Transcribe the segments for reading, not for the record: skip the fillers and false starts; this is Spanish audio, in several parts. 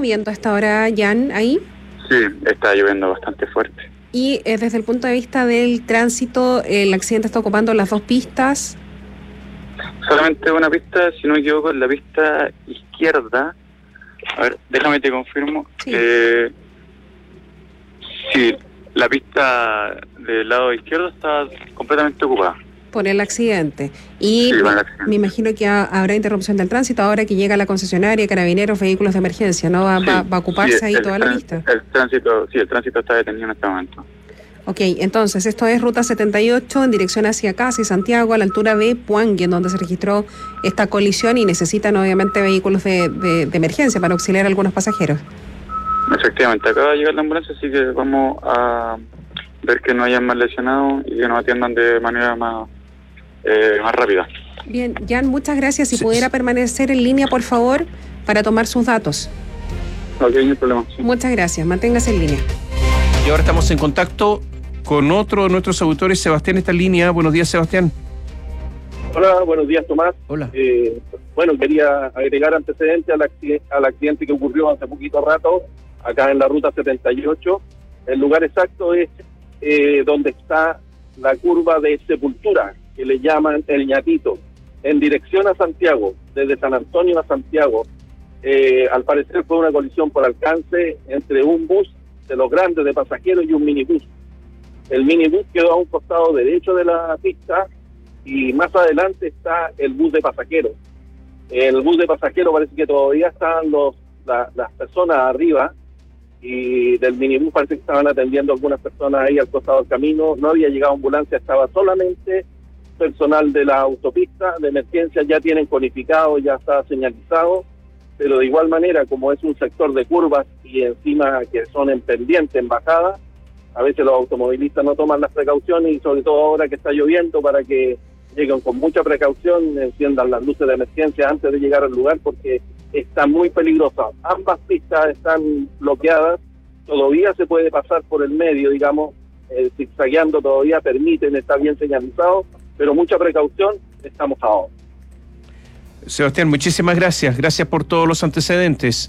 lloviendo a esta hora, Jan, ahí? Sí, está lloviendo bastante fuerte. Y desde el punto de vista del tránsito, el accidente está ocupando las 2 pistas. Solamente una pista, si no me equivoco, en la pista izquierda. A ver, déjame te confirmo. Sí. Sí, la pista del lado izquierdo está completamente ocupada. Por el accidente. Y sí, me imagino que habrá interrupción del tránsito ahora que llega la concesionaria, carabineros, vehículos de emergencia, ¿no? Va a ocuparse ahí toda la pista. El tránsito está detenido en este momento. Ok, entonces esto es Ruta 78 en dirección hacia Casi, Santiago, a la altura de Puangue, en donde se registró esta colisión y necesitan obviamente vehículos de emergencia para auxiliar a algunos pasajeros. Efectivamente, acaba de llegar la ambulancia, así que vamos a ver que no hayan más lesionados y que nos atiendan de manera más rápida. Bien, Jan, muchas gracias. Si pudiera permanecer en línea, por favor, para tomar sus datos. Ok, no hay problema. Sí. Muchas gracias, manténgase en línea. Y ahora estamos en contacto con otro de nuestros auditores, Sebastián, está en línea. Buenos días, Sebastián. Hola, buenos días, Tomás. Hola. Bueno, quería agregar antecedentes al accidente que ocurrió hace poquito rato, acá en la Ruta 78. El lugar exacto es donde está la curva de Sepultura, que le llaman El Ñatito, en dirección a Santiago, desde San Antonio a Santiago. Al parecer fue una colisión por alcance entre un bus de los grandes de pasajeros y un minibús. El minibús quedó a un costado derecho de la pista y más adelante está el bus de pasajeros. El bus de pasajeros parece que todavía están las personas arriba, y del minibús parece que estaban atendiendo algunas personas ahí al costado del camino. No había llegado ambulancia, estaba solamente personal de la autopista de emergencia. Ya tienen codificado, ya está señalizado, pero de igual manera, como es un sector de curvas y encima que son en pendiente, en bajada, a veces los automovilistas no toman las precauciones, y sobre todo ahora que está lloviendo, para que lleguen con mucha precaución, enciendan las luces de emergencia antes de llegar al lugar, porque está muy peligrosa. Ambas pistas están bloqueadas, todavía se puede pasar por el medio, digamos, zigzagueando todavía permiten, está bien señalizado, pero mucha precaución, estamos ahora. Sebastián, muchísimas gracias. Gracias por todos los antecedentes.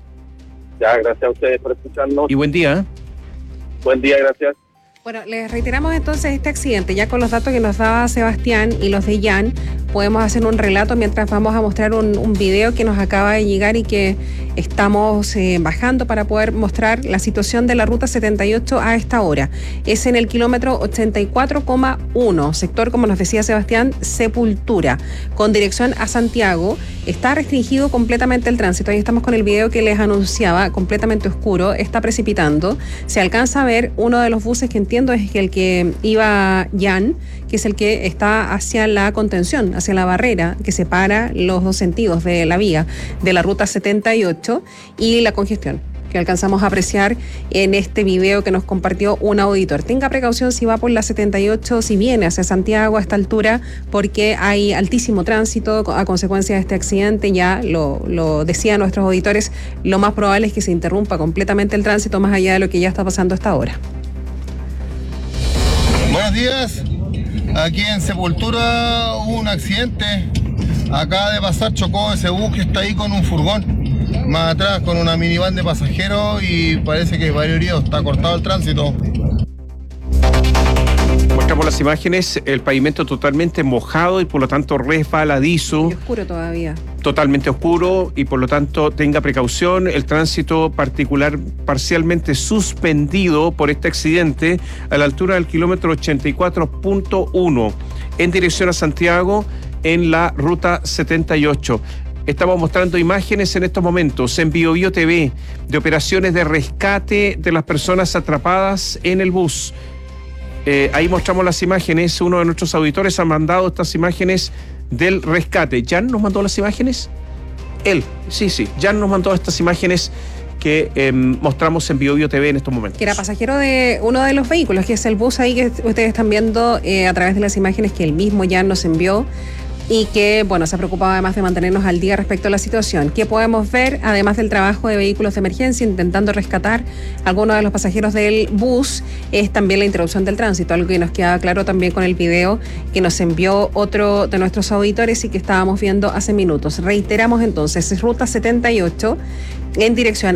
Ya, gracias a ustedes por escucharnos. Y buen día. Buen día, gracias. Bueno, les reiteramos entonces este accidente. Ya con los datos que nos daba Sebastián y los de Jan, podemos hacer un relato mientras vamos a mostrar un video que nos acaba de llegar y que estamos bajando para poder mostrar la situación de la Ruta 78 a esta hora. Es en el kilómetro 84,1, sector, como nos decía Sebastián, Sepultura, con dirección a Santiago. Está restringido completamente el tránsito. Ahí estamos con el video que les anunciaba, completamente oscuro, está precipitando. Se alcanza a ver uno de los buses que entiendo es el que iba Jan, que es el que está hacia la contención, hacia la barrera que separa los dos sentidos de la vía de la Ruta 78, y la congestión que alcanzamos a apreciar en este video que nos compartió un auditor. Tenga precaución si va por la 78, si viene hacia Santiago a esta altura, porque hay altísimo tránsito a consecuencia de este accidente. Ya lo decían nuestros auditores, lo más probable es que se interrumpa completamente el tránsito más allá de lo que ya está pasando hasta ahora. Buenos días. Aquí en Sepultura hubo un accidente. Acaba de pasar, chocó ese bus que está ahí con un furgón. Más atrás con una minivan de pasajeros y parece que hay varios heridos. Está cortado el tránsito. Mostramos las imágenes, el pavimento totalmente mojado y por lo tanto resbaladizo. Y oscuro todavía. Totalmente oscuro y por lo tanto tenga precaución. El tránsito parcialmente suspendido por este accidente a la altura del kilómetro 84.1 en dirección a Santiago en la Ruta 78. Estamos mostrando imágenes en estos momentos en BioBio TV de operaciones de rescate de las personas atrapadas en el bus. Ahí mostramos las imágenes. Uno de nuestros auditores ha mandado estas imágenes del rescate. ¿Jan nos mandó las imágenes? Él, sí, Jan nos mandó estas imágenes que mostramos en BioBio TV en estos momentos. Que era pasajero de uno de los vehículos, que es el bus ahí que ustedes están viendo a través de las imágenes que él mismo Jan nos envió, y que, bueno, se ha preocupado además de mantenernos al día respecto a la situación. ¿Qué podemos ver? Además del trabajo de vehículos de emergencia intentando rescatar a algunos de los pasajeros del bus, es también la interrupción del tránsito, algo que nos queda claro también con el video que nos envió otro de nuestros auditores y que estábamos viendo hace minutos. Reiteramos entonces, es Ruta 78 en dirección